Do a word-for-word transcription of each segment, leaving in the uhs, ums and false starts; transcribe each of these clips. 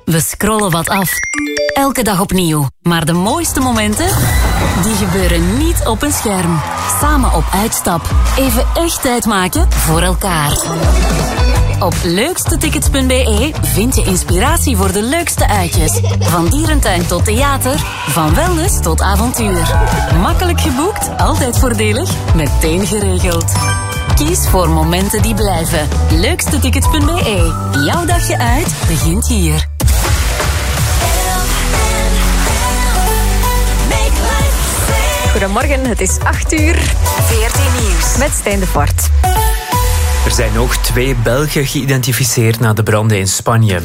We scrollen wat af. Elke dag opnieuw. Maar de mooiste momenten, die gebeuren niet op een scherm. Samen op uitstap. Even echt tijd maken voor elkaar. Op leukstetickets punt b e vind je inspiratie voor de leukste uitjes. Van dierentuin tot theater, van wellness tot avontuur. Makkelijk geboekt, altijd voordelig, meteen geregeld. Kies voor momenten die blijven. leukstetickets punt b e. Jouw dagje uit begint hier. Goedemorgen, het is acht uur. veertien Nieuws. Met Stijn de Voort. Er zijn nog twee Belgen geïdentificeerd na de branden in Spanje.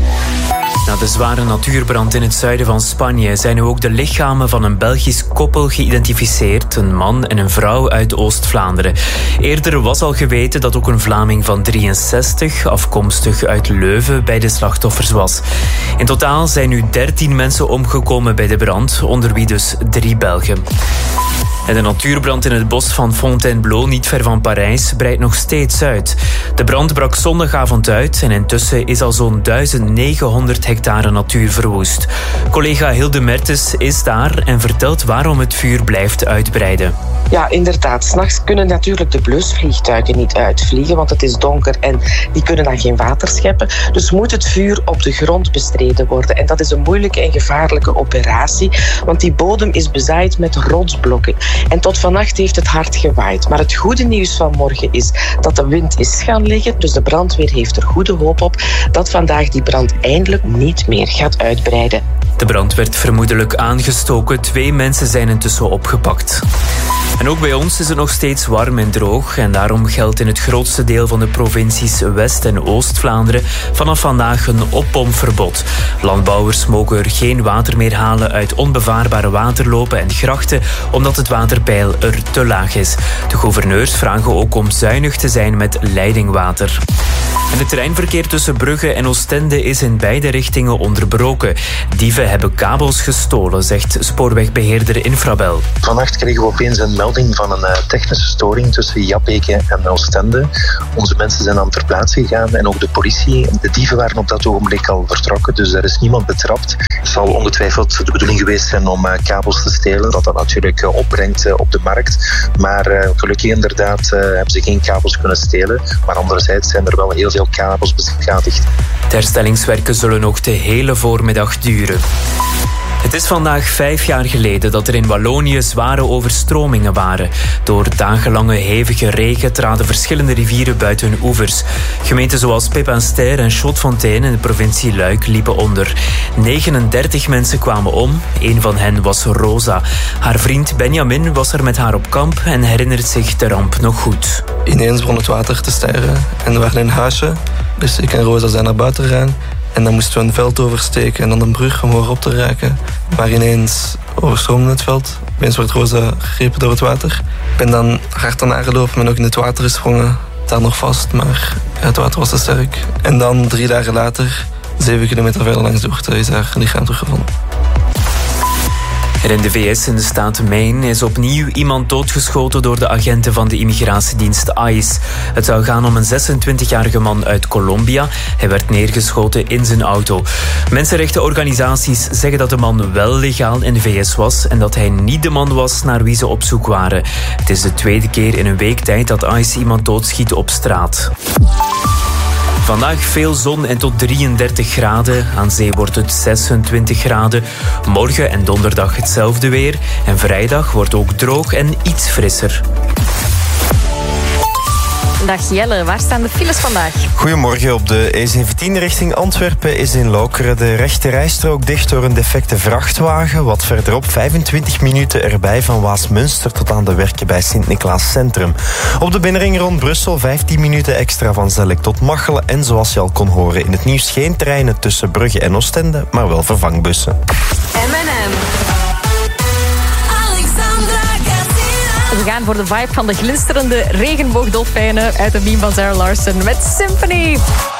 Na de zware natuurbrand in het zuiden van Spanje zijn nu ook de lichamen van een Belgisch koppel geïdentificeerd. Een man en een vrouw uit Oost-Vlaanderen. Eerder was al geweten dat ook een Vlaming van drieënzestig, afkomstig uit Leuven, bij de slachtoffers was. In totaal zijn nu dertien mensen omgekomen bij de brand, onder wie dus drie Belgen. En de natuurbrand in het bos van Fontainebleau, niet ver van Parijs, breidt nog steeds uit. De brand brak zondagavond uit en intussen is al zo'n duizend negenhonderd hectare natuur verwoest. Collega Hilde Mertens is daar en vertelt waarom het vuur blijft uitbreiden. Ja, inderdaad. 's Nachts kunnen natuurlijk de blusvliegtuigen niet uitvliegen, want het is donker en die kunnen dan geen water scheppen. Dus moet het vuur op de grond bestreden worden. En dat is een moeilijke en gevaarlijke operatie, want die bodem is bezaaid met rotsblokken. En tot vannacht heeft het hard gewaaid. Maar het goede nieuws van morgen is dat de wind is gaan liggen. Dus de brandweer heeft er goede hoop op dat vandaag die brand eindelijk niet meer gaat uitbreiden. De brand werd vermoedelijk aangestoken. Twee mensen zijn intussen opgepakt. En ook bij ons is het nog steeds warm en droog. En daarom geldt in het grootste deel van de provincies West- en Oost-Vlaanderen vanaf vandaag een oppompverbod. Landbouwers mogen er geen water meer halen uit onbevaarbare waterlopen en grachten, omdat het waterpeil er te laag is. De gouverneurs vragen ook om zuinig te zijn met leidingwater. En het treinverkeer tussen Brugge en Oostende is in beide richtingen onderbroken. Dieven hebben kabels gestolen, zegt spoorwegbeheerder Infrabel. Vannacht kregen we opeens een melding van een uh, technische storing tussen Jappeke en Oostende. Onze mensen zijn dan ter plaatse gegaan en ook de politie. De dieven waren op dat ogenblik al vertrokken, dus er is niemand betrapt. Het zal ongetwijfeld de bedoeling geweest zijn om uh, kabels te stelen, dat dat natuurlijk uh, opbrengt uh, op de markt. Maar uh, gelukkig inderdaad uh, hebben ze geen kabels kunnen stelen. Maar anderzijds zijn er wel heel veel kabels beschadigd. De herstellingswerken zullen nog de hele voormiddag duren. Het is vandaag vijf jaar geleden dat er in Wallonië zware overstromingen waren. Door dagenlange hevige regen traden verschillende rivieren buiten hun oevers. Gemeenten zoals Pepinster en Chaudefontaine in de provincie Luik liepen onder. negenendertig mensen kwamen om. Een van hen was Rosa. Haar vriend Benjamin was er met haar op kamp en herinnert zich de ramp nog goed. Ineens begon het water te stijgen en we waren in een huisje. Dus ik en Rosa zijn naar buiten gegaan. En dan moesten we een veld oversteken en dan een brug om hoger op te raken. Maar ineens overstroomde het veld. Opeens werd Rosa gegrepen door het water. Ik ben dan hard aan haar gelopen en ook in het water gesprongen. Daar nog vast, maar het water was te sterk. En dan drie dagen later, zeven kilometer verder langs de Ourthe, is haar lichaam teruggevonden. En in de V S, in de staat Maine, is opnieuw iemand doodgeschoten door de agenten van de immigratiedienst ICE. Het zou gaan om een zesentwintigjarige man uit Colombia. Hij werd neergeschoten in zijn auto. Mensenrechtenorganisaties zeggen dat de man wel legaal in de V S was en dat hij niet de man was naar wie ze op zoek waren. Het is de tweede keer in een week tijd dat ICE iemand doodschiet op straat. Vandaag veel zon en tot drieëndertig graden. Aan zee wordt het zesentwintig graden. Morgen en donderdag hetzelfde weer. En vrijdag wordt ook droog en iets frisser. Dag Jelle, waar staan de files vandaag? Goedemorgen. Op de E zeventien richting Antwerpen is in Lokeren de rechte rijstrook dicht door een defecte vrachtwagen. Wat verderop vijfentwintig minuten erbij van Waasmunster tot aan de Werken bij Sint-Niklaas Centrum. Op de binnenring rond Brussel vijftien minuten extra van Zellik tot Machelen. En zoals je al kon horen in het nieuws geen treinen tussen Brugge en Oostende, maar wel vervangbussen. M en M. We gaan voor de vibe van de glinsterende regenboogdolfijnen uit de meme van Sarah Larson met Symphony.